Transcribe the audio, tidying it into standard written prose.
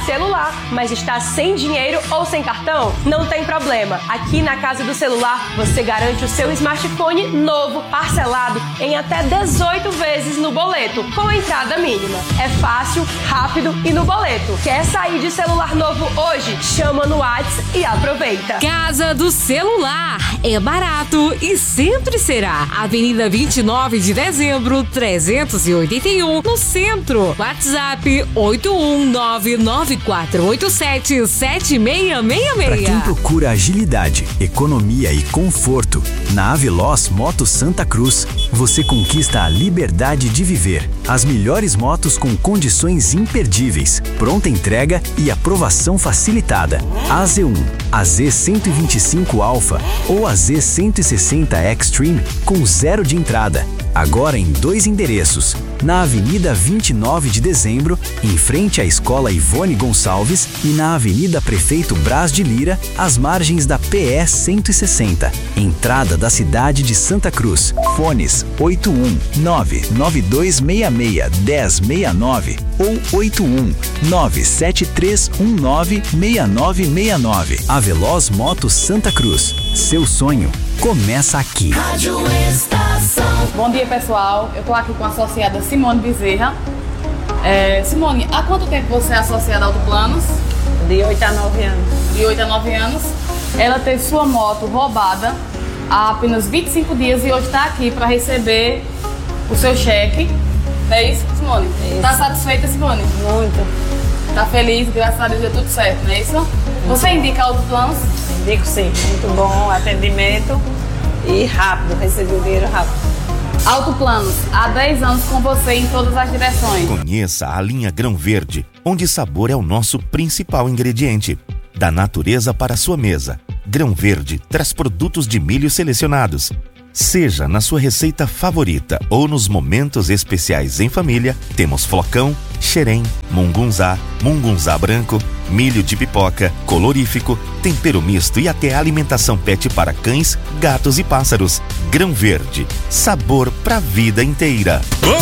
celular, mas está sem dinheiro ou sem cartão? Não tem problema. Aqui na Casa do Celular, você garante o seu smartphone novo, parcelado em até 18 vezes no boleto, com entrada mínima. É fácil, rápido e no boleto. Quer sair de celular novo hoje? Chama no WhatsApp e aproveita. Casa do Celular. É barato e sempre será. Avenida 29 de Dezembro, 381, no centro. WhatsApp 81994877666. Para quem procura agilidade, economia e conforto, na Aveloz Motos Santa Cruz, você conquista a liberdade de viver. As melhores motos com condições imperdíveis, pronta entrega e aprovação facilitada. A Z1, a Z125 Alpha ou a Z160 Extreme com 0 de entrada. Agora em 2 endereços. Na Avenida 29 de Dezembro, em frente à Escola Ivone Gonçalves, e na Avenida Prefeito Brás de Lira, às margens da PE 160, entrada da cidade de Santa Cruz. Fones 81992661069 ou 81973196969. Aveloz Motos Santa Cruz. Seu sonho começa aqui. Rádio Estação. Bom dia, pessoal. Eu tô aqui com a associada Simone Bezerra. Simone, há quanto tempo você é associada a Autoplanos? De 8 a 9 anos. De 8 a 9 anos. Ela teve sua moto roubada há apenas 25 dias e hoje está aqui para receber o seu cheque. É isso, Simone? Isso. Tá satisfeita, Simone? Muito. Tá feliz, graças a Deus deu tudo certo, não é isso? Você indica Autoplanos? Indico sim, muito bom atendimento e rápido, recebi o dinheiro rápido. Autoplanos, há 10 anos com você em todas as direções. Conheça a linha Grão Verde, onde sabor é o nosso principal ingrediente. Da natureza para a sua mesa, Grão Verde traz produtos de milho selecionados. Seja na sua receita favorita ou nos momentos especiais em família, temos flocão, xerém, mungunzá, mungunzá branco, milho de pipoca, colorífico, tempero misto e até alimentação pet para cães, gatos e pássaros. Grão Verde, sabor pra vida inteira.